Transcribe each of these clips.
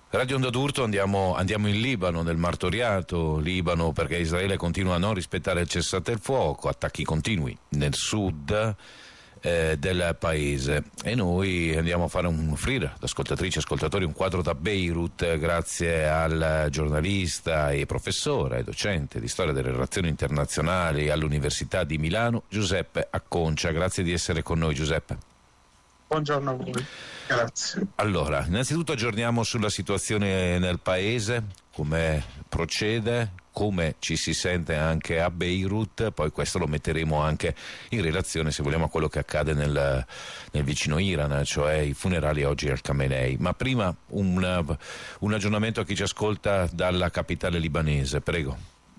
Radio Onda d'Urto, andiamo in Libano, nel martoriato Libano, perché Israele continua a non rispettare il cessate il fuoco, attacchi continui nel sud del paese, e noi andiamo a fare un offrire ad ascoltatrici e ascoltatori un quadro da Beirut grazie al giornalista e professore e docente di storia delle relazioni internazionali all'Università di Milano, Giuseppe Acconcia. Grazie di essere con noi, Giuseppe. Buongiorno a voi, grazie. Allora, innanzitutto aggiorniamo sulla situazione nel paese, come procede, come ci si sente anche a Beirut, poi questo lo metteremo anche in relazione, se vogliamo, a quello che accade nel vicino Iran, cioè i funerali oggi al Khamenei. Ma prima un aggiornamento a chi ci ascolta dalla capitale libanese, prego.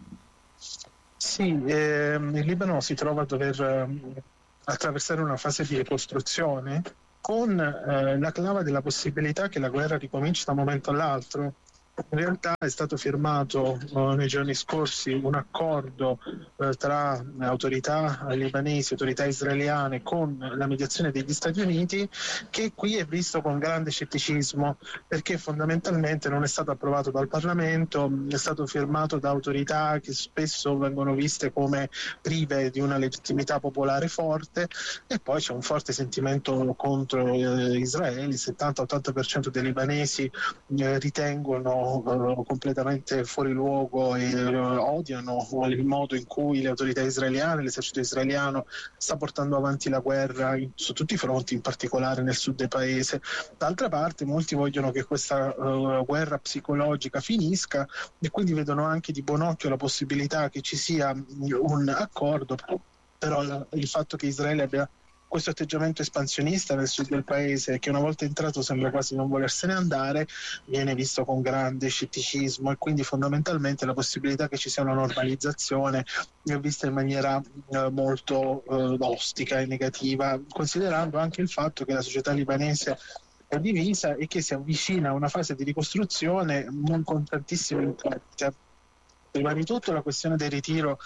Sì, il Libano si trova a dover attraversare una fase di ricostruzione con la clava della possibilità che la guerra ricominci da un momento all'altro. In realtà è stato firmato nei giorni scorsi un accordo tra autorità libanesi, autorità israeliane, con la mediazione degli Stati Uniti, che qui è visto con grande scetticismo, perché fondamentalmente non è stato approvato dal Parlamento, è stato firmato da autorità che spesso vengono viste come prive di una legittimità popolare forte, e poi c'è un forte sentimento contro Israele. Il 70-80% dei libanesi ritengono completamente fuori luogo e odiano il modo in cui le autorità israeliane, l'esercito israeliano sta portando avanti la guerra su tutti i fronti, in particolare nel sud del paese. D'altra parte molti vogliono che questa guerra psicologica finisca, e quindi vedono anche di buon occhio la possibilità che ci sia un accordo, però il fatto che Israele abbia questo atteggiamento espansionista nel sud del paese, che una volta entrato sembra quasi non volersene andare, viene visto con grande scetticismo, e quindi fondamentalmente la possibilità che ci sia una normalizzazione è vista in maniera molto ostica e negativa, considerando anche il fatto che la società libanese è divisa e che si avvicina a una fase di ricostruzione non con tantissime incognite. Prima di tutto la questione del ritiro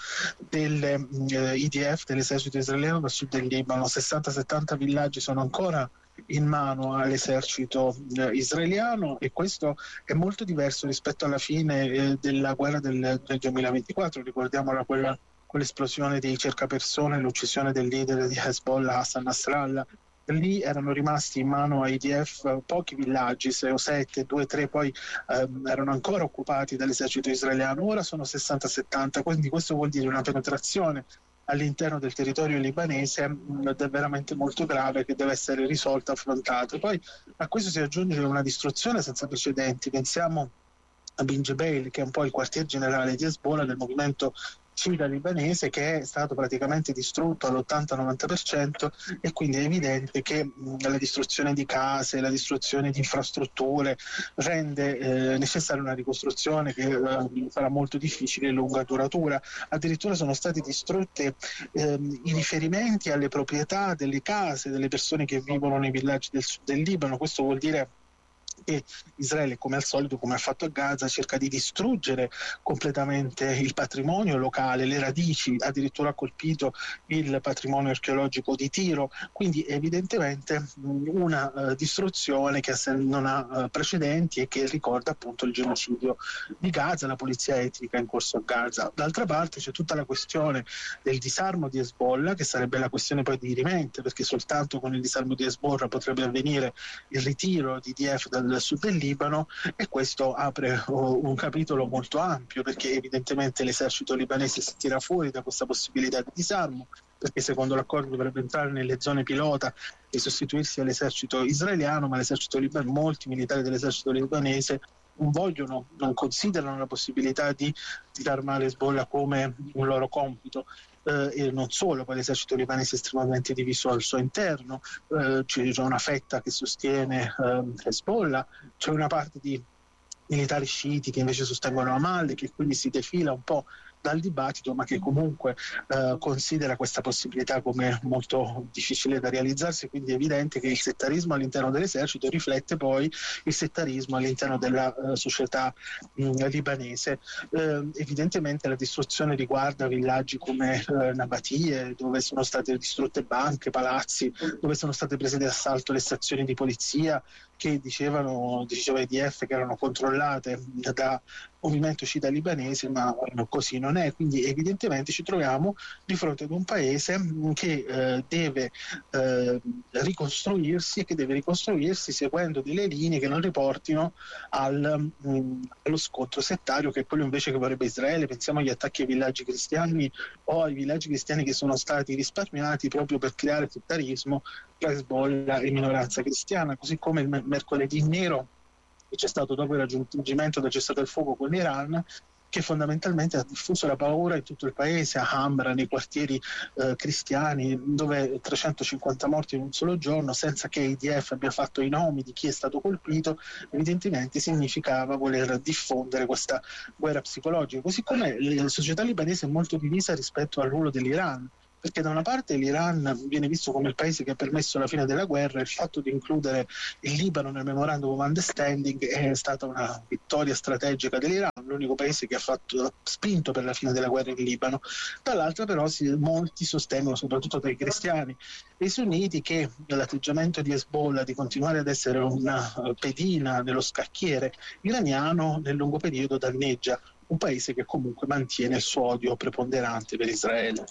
dell'IDF, dell'esercito israeliano, dal sud del Libano. 60-70 villaggi sono ancora in mano all'esercito israeliano, e questo è molto diverso rispetto alla fine della guerra del 2024. Ricordiamola quell'esplosione dei cercapersone, l'uccisione del leader di Hezbollah, Hassan Nasrallah. Lì erano rimasti in mano ai IDF pochi villaggi, 6 o 7, 2 o 3 poi erano ancora occupati dall'esercito israeliano. Ora sono 60-70, quindi questo vuol dire una penetrazione all'interno del territorio libanese veramente molto grave, che deve essere risolta, affrontata. Poi a questo si aggiunge una distruzione senza precedenti. Pensiamo a Bin Jebeil, che è un po' il quartier generale di Hezbollah, del movimento sciita libanese, che è stato praticamente distrutto all'80-90%, e quindi è evidente che la distruzione di case, la distruzione di infrastrutture rende necessaria una ricostruzione che sarà molto difficile e lunga duratura. Addirittura sono stati distrutti i riferimenti alle proprietà delle case delle persone che vivono nei villaggi del sud del Libano. Questo vuol dire che Israele, come al solito, come ha fatto a Gaza, cerca di distruggere completamente il patrimonio locale, le radici, addirittura ha colpito il patrimonio archeologico di Tiro, quindi evidentemente una distruzione che non ha precedenti e che ricorda appunto il genocidio di Gaza, la pulizia etnica in corso a Gaza. D'altra parte c'è tutta la questione del disarmo di Hezbollah, che sarebbe la questione poi dirimente, perché soltanto con il disarmo di Hezbollah potrebbe avvenire il ritiro di IDF dal sud del Libano, e questo apre un capitolo molto ampio, perché evidentemente l'esercito libanese si tira fuori da questa possibilità di disarmo, perché secondo l'accordo dovrebbe entrare nelle zone pilota e sostituirsi all'esercito israeliano, ma molti militari dell'esercito libanese non considerano la possibilità di disarmare Hezbollah come un loro compito. E non solo, poi l'esercito libanese è estremamente diviso al suo interno, c'è una fetta che sostiene Hezbollah, c'è una parte di militari sciiti che invece sostengono Amal, che quindi si defila un po' dal dibattito, ma che comunque considera questa possibilità come molto difficile da realizzarsi. Quindi è evidente che il settarismo all'interno dell'esercito riflette poi il settarismo all'interno della società libanese. Evidentemente la distruzione riguarda villaggi come Nabatie, dove sono state distrutte banche, palazzi, dove sono state prese d'assalto le stazioni di polizia, che diceva IDF che erano controllate da movimento sciita libanese, ma così non è. Quindi evidentemente ci troviamo di fronte ad un paese che deve ricostruirsi, e che deve ricostruirsi seguendo delle linee che non riportino allo scontro settario, che è quello invece che vorrebbe Israele. Pensiamo agli attacchi ai villaggi cristiani o ai villaggi cristiani che sono stati risparmiati proprio per creare settarismo tra Hezbollah e minoranza cristiana, così come il mercoledì nero che c'è stato dopo il raggiungimento del cessate il fuoco con l'Iran, che fondamentalmente ha diffuso la paura in tutto il paese, a Hambra, nei quartieri cristiani, dove 350 morti in un solo giorno, senza che IDF abbia fatto i nomi di chi è stato colpito. Evidentemente significava voler diffondere questa guerra psicologica, così come la società libanese è molto divisa rispetto al ruolo dell'Iran, perché da una parte l'Iran viene visto come il paese che ha permesso la fine della guerra, il fatto di includere il Libano nel Memorandum of Understanding è stata una vittoria strategica dell'Iran, l'unico paese che ha spinto per la fine della guerra in Libano. Dall'altra però molti sostengono, soprattutto tra i cristiani e i sunniti, che l'atteggiamento di Hezbollah di continuare ad essere una pedina nello scacchiere iraniano nel lungo periodo danneggia un paese che comunque mantiene il suo odio preponderante per Israele.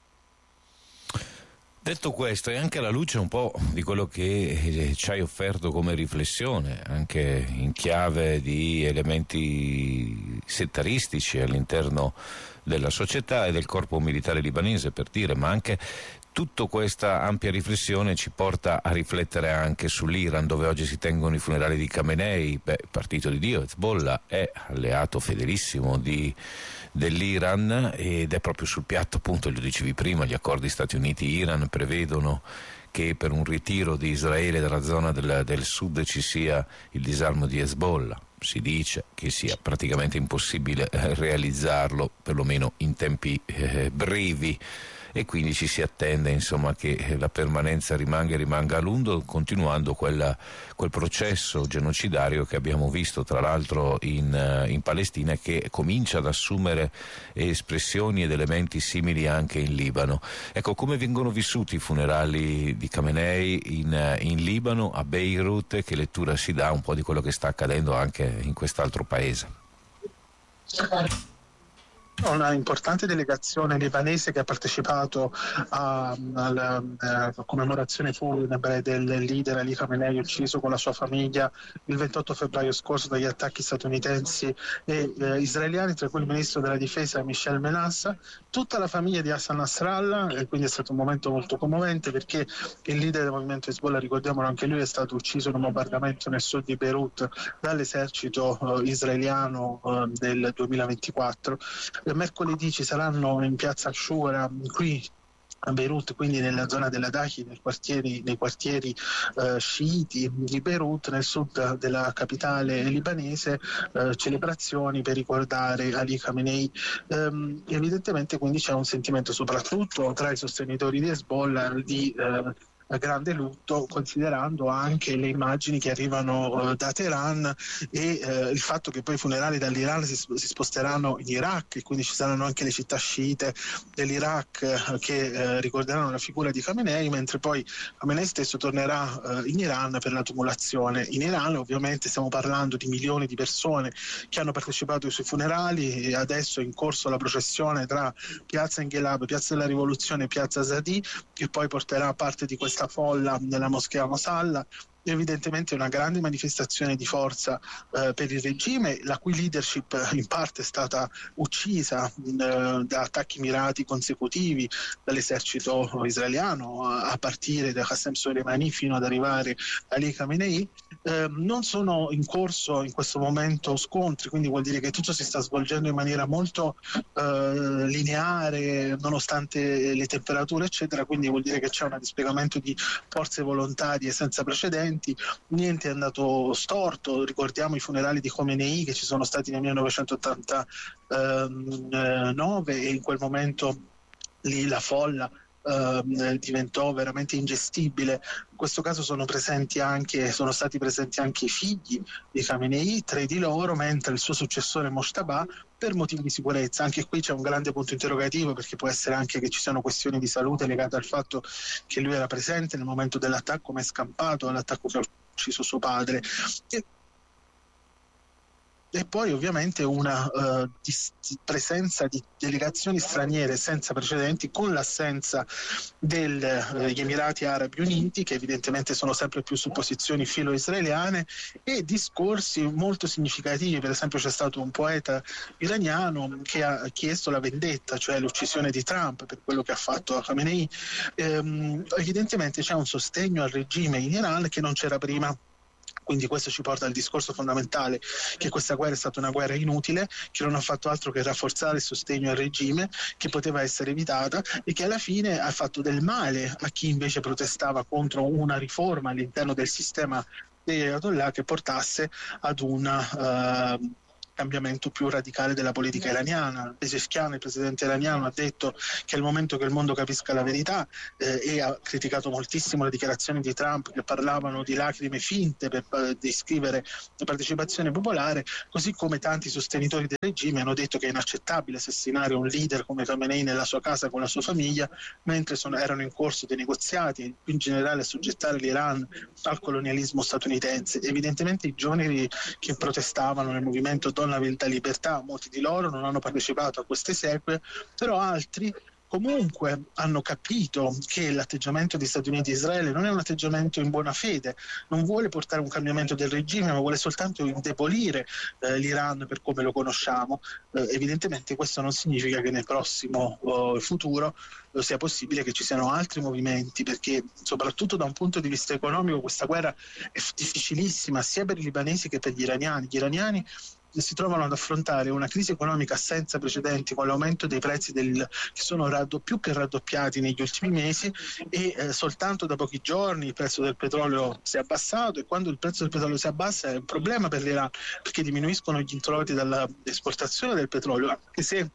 Detto questo, e anche alla luce un po' di quello che ci hai offerto come riflessione, anche in chiave di elementi settaristici all'interno della società e del corpo militare libanese, per dire, ma anche tutta questa ampia riflessione ci porta a riflettere anche sull'Iran, dove oggi si tengono i funerali di Khamenei. Partito di Dio, Hezbollah è alleato fedelissimo dell'Iran, ed è proprio sul piatto, appunto, lo dicevi prima, gli accordi Stati Uniti-Iran prevedono che per un ritiro di Israele dalla zona del sud ci sia il disarmo di Hezbollah. Si dice che sia praticamente impossibile realizzarlo, perlomeno in tempi brevi, e quindi ci si attende, insomma, che la permanenza rimanga a lungo, continuando quel processo genocidario che abbiamo visto tra l'altro in Palestina, e che comincia ad assumere espressioni ed elementi simili anche in Libano. Ecco, come vengono vissuti i funerali di Khamenei in Libano, a Beirut? Che lettura si dà un po' di quello che sta accadendo anche in quest'altro paese? Una importante delegazione libanese che ha partecipato alla commemorazione funebre del leader Ali Khamenei, ucciso con la sua famiglia il 28 febbraio scorso dagli attacchi statunitensi e israeliani, tra cui il ministro della difesa Michel Menassa, tutta la famiglia di Hassan Nasrallah, e quindi è stato un momento molto commovente, perché il leader del movimento Hezbollah, ricordiamolo, anche lui è stato ucciso in un bombardamento nel sud di Beirut dall'esercito israeliano del 2024. Mercoledì ci saranno in piazza Ashura, qui a Beirut, quindi nella zona della Dahi, nei quartieri sciiti di Beirut, nel sud della capitale libanese, celebrazioni per ricordare Ali Khamenei. Evidentemente quindi c'è un sentimento, soprattutto tra i sostenitori di Hezbollah, di grande lutto, considerando anche le immagini che arrivano da Teheran e il fatto che poi i funerali dall'Iran si sposteranno in Iraq, e quindi ci saranno anche le città sciite dell'Iraq che ricorderanno la figura di Khamenei, mentre poi Khamenei stesso tornerà in Iran per la tumulazione. In Iran ovviamente stiamo parlando di milioni di persone che hanno partecipato ai suoi funerali, e adesso è in corso la processione tra Piazza Ingelab, Piazza della Rivoluzione e Piazza Zadie, che poi porterà parte di questa folla nella moschea Mosalla. Evidentemente una grande manifestazione di forza per il regime, la cui leadership in parte è stata uccisa da attacchi mirati consecutivi dall'esercito israeliano, a partire da Qasem Soleimani fino ad arrivare a Ali Khamenei. Non sono in corso in questo momento scontri, quindi vuol dire che tutto si sta svolgendo in maniera molto lineare, nonostante le temperature eccetera, quindi vuol dire che c'è un dispiegamento di forze volontarie senza precedenti. Niente è andato storto. Ricordiamo i funerali di Khomeini che ci sono stati nel 1989, e in quel momento lì la folla diventò veramente ingestibile. In questo caso sono stati presenti anche i figli di Khamenei, 3 di loro, mentre il suo successore Mojtaba, per motivi di sicurezza, anche qui c'è un grande punto interrogativo, perché può essere anche che ci siano questioni di salute legate al fatto che lui era presente nel momento dell'attacco, ma è scampato all'attacco ucciso suo padre. E poi ovviamente una presenza di delegazioni straniere senza precedenti, con l'assenza degli Emirati Arabi Uniti, che evidentemente sono sempre più su posizioni filo-israeliane, e discorsi molto significativi. Per esempio c'è stato un poeta iraniano che ha chiesto la vendetta, cioè l'uccisione di Trump per quello che ha fatto a Khamenei. Evidentemente c'è un sostegno al regime in Iran che non c'era prima. Quindi questo ci porta al discorso fondamentale che questa guerra è stata una guerra inutile, che non ha fatto altro che rafforzare il sostegno al regime, che poteva essere evitata e che alla fine ha fatto del male a chi invece protestava contro una riforma all'interno del sistema degli Ayatollah che portasse ad una cambiamento più radicale della politica iraniana. Pezeshkian, il presidente iraniano, ha detto che è il momento che il mondo capisca la verità e ha criticato moltissimo le dichiarazioni di Trump che parlavano di lacrime finte per descrivere la partecipazione popolare, così come tanti sostenitori del regime hanno detto che è inaccettabile assassinare un leader come Khamenei nella sua casa con la sua famiglia, mentre erano in corso dei negoziati e più in generale assoggettare l'Iran al colonialismo statunitense. Evidentemente i giovani che protestavano nel movimento Donna, Vita, Libertà, molti di loro non hanno partecipato a queste esequie, però altri comunque hanno capito che l'atteggiamento di Stati Uniti e Israele non è un atteggiamento in buona fede, non vuole portare un cambiamento del regime, ma vuole soltanto indebolire l'Iran per come lo conosciamo. Evidentemente questo non significa che nel prossimo futuro sia possibile che ci siano altri movimenti, perché soprattutto da un punto di vista economico questa guerra è difficilissima sia per i libanesi che per gli iraniani. Gli iraniani si trovano ad affrontare una crisi economica senza precedenti, con l'aumento dei prezzi che sono più che raddoppiati negli ultimi mesi, e soltanto da pochi giorni il prezzo del petrolio si è abbassato, e quando il prezzo del petrolio si abbassa è un problema per l'Iran, perché diminuiscono gli introiti dall'esportazione del petrolio, anche se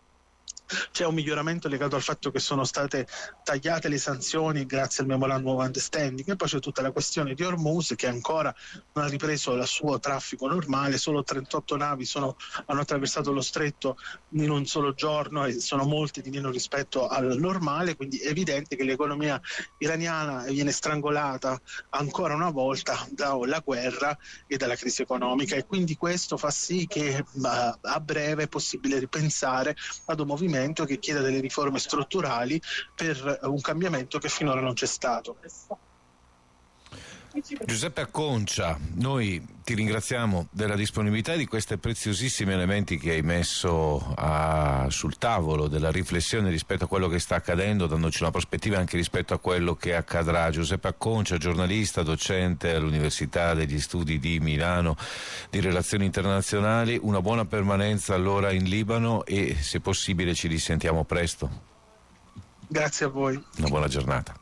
c'è un miglioramento legato al fatto che sono state tagliate le sanzioni grazie al Memorandum of Understanding. E poi c'è tutta la questione di Hormuz, che ancora non ha ripreso il suo traffico normale. Solo 38 navi hanno attraversato lo stretto in un solo giorno, e sono molte di meno rispetto al normale, quindi è evidente che l'economia iraniana viene strangolata ancora una volta dalla guerra e dalla crisi economica, e quindi questo fa sì che a breve è possibile ripensare ad un movimento che chieda delle riforme strutturali per un cambiamento che finora non c'è stato. Giuseppe Acconcia, noi ti ringraziamo della disponibilità e di questi preziosissimi elementi che hai messo sul tavolo della riflessione rispetto a quello che sta accadendo, dandoci una prospettiva anche rispetto a quello che accadrà. Giuseppe Acconcia, giornalista, docente all'Università degli Studi di Milano di Relazioni Internazionali, una buona permanenza allora in Libano e se possibile ci risentiamo presto. Grazie a voi. Una buona giornata.